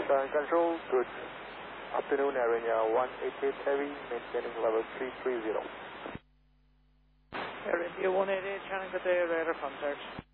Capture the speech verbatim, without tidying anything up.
Delta Control, good afternoon, Air India one eighty-eight Heavy, maintaining level three three zero. Air India one eighty-eight, Channing, good day, radar contact.